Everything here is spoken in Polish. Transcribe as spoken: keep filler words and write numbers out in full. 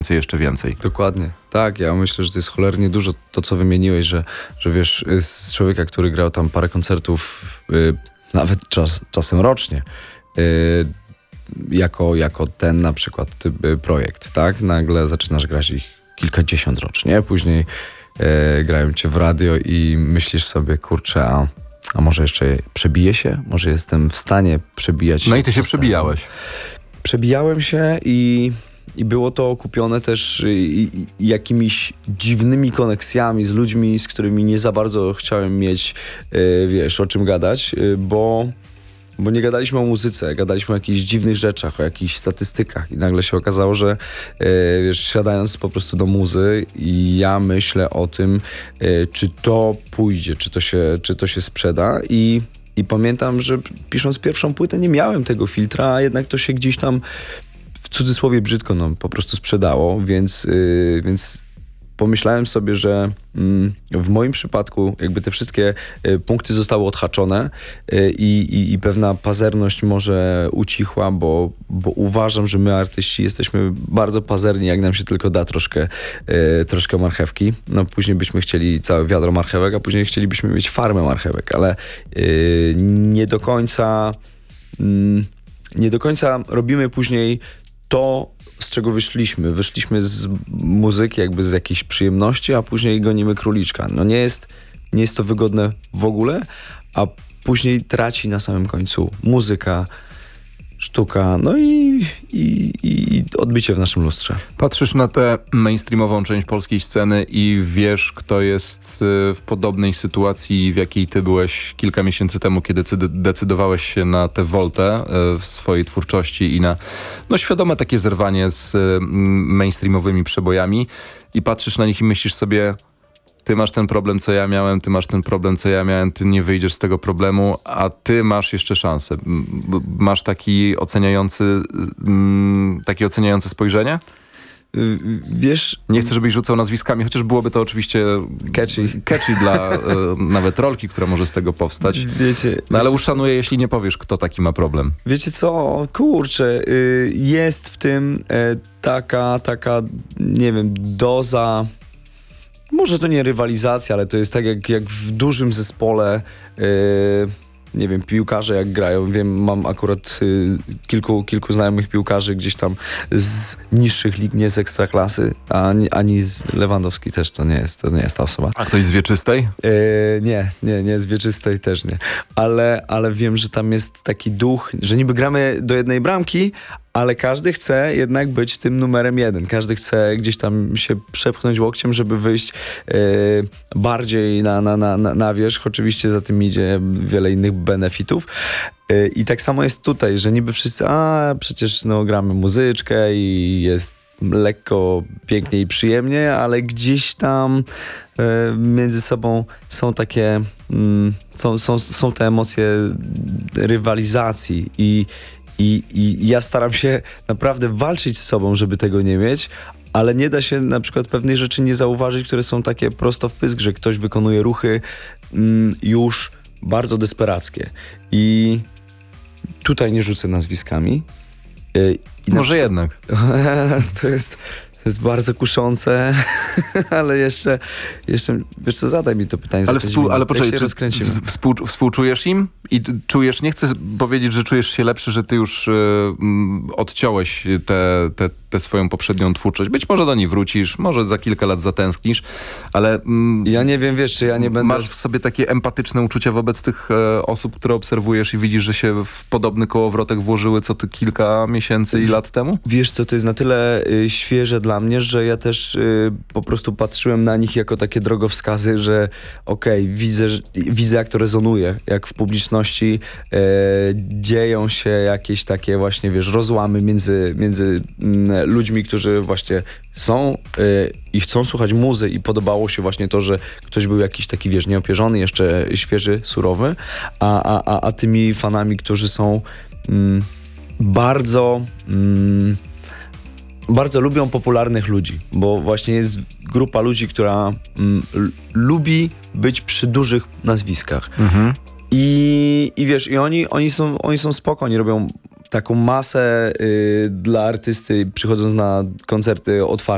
jeszcze więcej. Dokładnie. Tak, ja myślę, że to jest cholernie dużo to, co wymieniłeś, że, że wiesz, z człowieka, który grał tam parę koncertów, yy, nawet czas, czasem rocznie, yy, jako, jako ten na przykład typ, yy, projekt, tak? Nagle zaczynasz grać ich kilkadziesiąt rocznie, później yy, grają cię w radio i myślisz sobie, kurczę, a, a może jeszcze przebiję się? Może jestem w stanie przebijać się? No i ty się przebijałeś. Przebijałem się i... I było to okupione też i, i, jakimiś dziwnymi koneksjami z ludźmi, z którymi nie za bardzo chciałem mieć, yy, wiesz, o czym gadać, yy, bo, bo nie gadaliśmy o muzyce, gadaliśmy o jakichś dziwnych rzeczach, o jakichś statystykach i nagle się okazało, że yy, wiesz, siadając po prostu do muzy i ja myślę o tym, yy, czy to pójdzie, czy to się, czy to się sprzeda i I pamiętam, że pisząc pierwszą płytę nie miałem tego filtra, a jednak to się gdzieś tam w cudzysłowie brzydko no, po prostu sprzedało, więc, yy, więc pomyślałem sobie, że yy, w moim przypadku jakby te wszystkie yy, punkty zostały odhaczone yy, i, i pewna pazerność może ucichła, bo, bo uważam, że my artyści jesteśmy bardzo pazerni, jak nam się tylko da troszkę, yy, troszkę marchewki. No później byśmy chcieli całe wiadro marchewek, a później chcielibyśmy mieć farmę marchewek, ale yy, nie do końca yy, nie do końca robimy później to, z czego wyszliśmy. Wyszliśmy z muzyki jakby z jakiejś przyjemności, a później gonimy króliczka. No nie jest, nie jest to wygodne w ogóle, a później traci na samym końcu muzyka, sztuka, no i, i, i odbicie w naszym lustrze. Patrzysz na tę mainstreamową część polskiej sceny i wiesz, kto jest w podobnej sytuacji, w jakiej ty byłeś kilka miesięcy temu, kiedy decydowałeś się na tę woltę w swojej twórczości i na no, świadome takie zerwanie z mainstreamowymi przebojami i patrzysz na nich i myślisz sobie, ty masz ten problem, co ja miałem, ty masz ten problem, co ja miałem, ty nie wyjdziesz z tego problemu, a ty masz jeszcze szansę. Masz taki oceniający, takie oceniające spojrzenie? Wiesz... Nie chcę, żebyś rzucał nazwiskami, chociaż byłoby to oczywiście catchy, catchy dla nawet rolki, która może z tego powstać. Wiecie, no ale wiecie, uszanuję, jeśli nie powiesz, kto taki ma problem. Wiecie co? Kurczę, jest w tym taka, taka, nie wiem, doza... Może to nie rywalizacja, ale to jest tak jak, jak w dużym zespole, yy, nie wiem, piłkarze jak grają. Wiem, mam akurat yy, kilku, kilku znajomych piłkarzy gdzieś tam z niższych lig, nie z ekstraklasy, ani, ani z Lewandowski też to nie jest, to nie jest ta osoba. A ktoś z Wieczystej? Yy, nie, nie, nie, z Wieczystej też nie. Ale, ale wiem, że tam jest taki duch, że niby gramy do jednej bramki, ale każdy chce jednak być tym numerem jeden. Każdy chce gdzieś tam się przepchnąć łokciem, żeby wyjść yy, bardziej na, na, na, na wierzch. Oczywiście za tym idzie wiele innych benefitów. Yy, I tak samo jest tutaj, że niby wszyscy, a przecież no, gramy muzyczkę i jest lekko, pięknie i przyjemnie, ale gdzieś tam yy, między sobą są takie, yy, są, są, są te emocje rywalizacji i I, I ja staram się naprawdę walczyć z sobą, żeby tego nie mieć, ale nie da się na przykład pewnych rzeczy nie zauważyć, które są takie prosto w pysk, że ktoś wykonuje ruchy mm, już bardzo desperackie. I tutaj nie rzucę nazwiskami. I Może przykład, jednak. To jest... To jest bardzo kuszące, ale jeszcze, jeszcze, wiesz co, zadaj mi to pytanie. Ale, współ, ale poczekaj, czy współ, współczujesz im? I czujesz, nie chcę powiedzieć, że czujesz się lepszy, że ty już y, odciąłeś tę te, te, te swoją poprzednią twórczość. Być może do niej wrócisz, może za kilka lat zatęsknisz, ale... Mm, ja nie wiem, wiesz, czy ja nie będę... Masz w sobie takie empatyczne uczucia wobec tych e, osób, które obserwujesz i widzisz, że się w podobny kołowrotek włożyły co ty kilka miesięcy i lat temu? Wiesz co, to jest na tyle y, świeże dla mnie, że ja też y, po prostu patrzyłem na nich jako takie drogowskazy, że okej, okay, widzę, widzę jak to rezonuje, jak w publiczności y, dzieją się jakieś takie właśnie, wiesz, rozłamy między, między y, ludźmi, którzy właśnie są y, i chcą słuchać muzy i podobało się właśnie to, że ktoś był jakiś taki, wiesz, nieopierzony, jeszcze świeży, surowy, a, a, a, a tymi fanami, którzy są y, bardzo... Y, bardzo lubią popularnych ludzi, bo właśnie jest grupa ludzi, która mm, l- lubi być przy dużych nazwiskach. Mhm. I, i wiesz, i oni, oni, są, oni są spoko, oni robią taką masę y, dla artysty, przychodząc na koncerty otwarte.